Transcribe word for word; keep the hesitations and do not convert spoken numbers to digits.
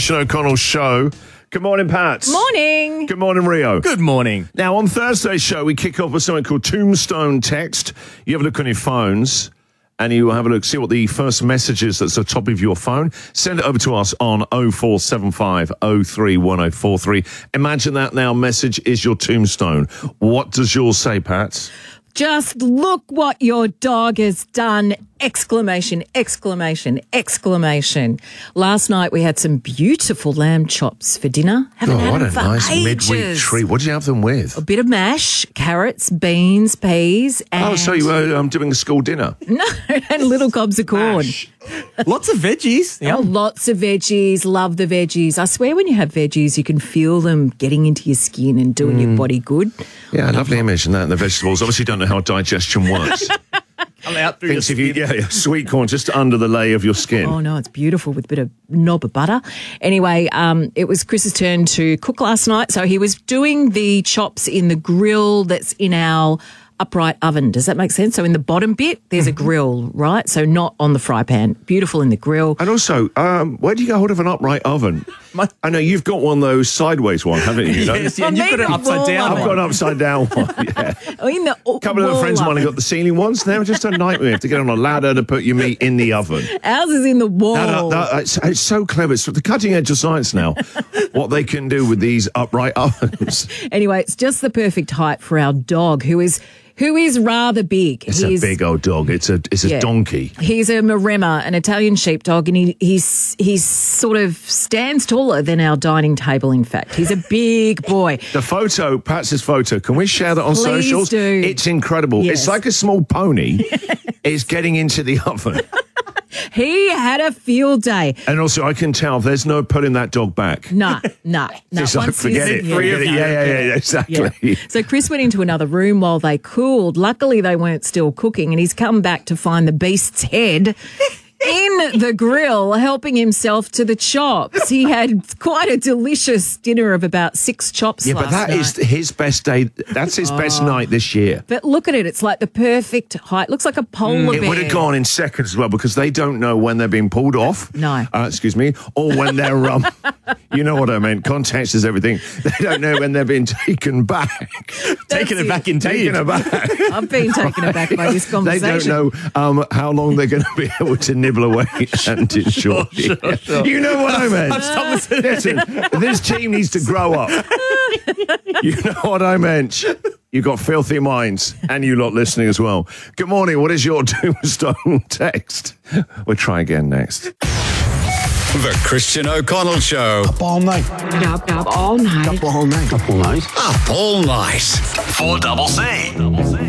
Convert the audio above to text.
Christian O'Connell Show. Good morning, Pat. Morning. Good morning, Rio. Good morning. Now, on Thursday's show, we kick off with something called Tombstone Text. You have a look on your phones, and you have a look, see what the first message is that's at the top of your phone. Send it over to us on oh four seven five oh three one oh four three. Imagine that now message is your tombstone. What does yours say, Pat? Just look what your dog has done! Exclamation, exclamation, exclamation. Last night we had some beautiful lamb chops for dinner. Haven't Oh, had what them a for nice ages. midweek treat. What did you have them with? A bit of mash, carrots, beans, peas, and Oh, so you were um, doing a school dinner. no, and little cobs of corn. Mash. Lots of veggies. Yeah. Oh, lots of veggies. Love the veggies. I swear, when you have veggies, you can feel them getting into your skin and doing Mm. your body good. Yeah, lovely image, and that and the vegetables. Obviously, don't know how digestion works. Come out through Thinks your if you, skin. yeah, yeah, sweet corn just under the layer of your skin. Oh, no, it's beautiful with a bit of knob of butter. Anyway, um, it was Chris's turn to cook last night. So he was doing the chops in the grill that's in our upright oven. Does that make sense? So in the bottom bit, there's a grill, right? So not on the fry pan. Beautiful in the grill. And also, um, where do you get hold of an upright oven? My- I know you've got one of those sideways one, haven't you? you know? Yes, yeah, and I you've got mean it upside the down. I've got an upside down one. Yeah. Oh, in the A couple of the friends of mine have got the ceiling ones. They're just a nightmare. You have to get on a ladder to put your meat in the oven. Ours is in the wall. No, no, no, it's, it's so clever. It's the cutting edge of science now. What they can do with these upright ovens. Anyway, it's just the perfect height for our dog, who is who is rather big. It's He's- a big old dog. It's a it's a Yeah. donkey. He's a Maremma, an Italian sheepdog, and he he's he's sort of stands taller than our dining table. In fact, he's a big boy. The photo, Pat's photo, can we share that on Please socials? do. It's incredible. Yes. It's like a small pony is getting into the oven. He had a field day. And also, I can tell there's no putting that dog back. Nah, nah, nah. It's like, Once forget he's- it. yeah, Forget it. yeah, Yeah, yeah, yeah, yeah, exactly. yeah. So Chris went into another room while they cooled. Luckily, they weren't still cooking, and he's come back to find the beast's head in the grill, helping himself to the chops. He had quite a delicious dinner of about six chops Yeah, last but that night. is his best day. That's his best night this year. But look at it. It's like the perfect height. Looks like a polar It bear. would have gone in seconds as well because they don't know when they're being pulled off. No. Uh, excuse me. Or when they're, um, you know what I meant. Context is everything. They don't know when they're being taken back. Taking it it. back indeed. Taken aback. I've been taken aback by this They conversation. don't know um, how long they're going to be able to nibble away and enjoy. Sure, sure, sure. You know what I meant. I'm stop listening. Listen, this team needs to grow up. You know what I meant. You've got filthy minds, and you lot listening as well. Good morning. What is your tombstone text? We'll try again next. The Christian O'Connell Show. Up all night. Up, up all night. Up all night. Up all night. Up all night. four double C.